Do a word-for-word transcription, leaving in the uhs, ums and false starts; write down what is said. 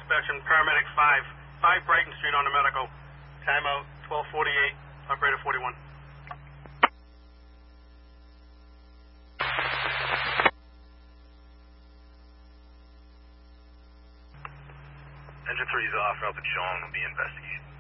inspection, paramedic five, five Brighton Street on the medical. Timeout, twelve forty-eight, operator forty-one. Engine three is off, route to Chong will be investigated.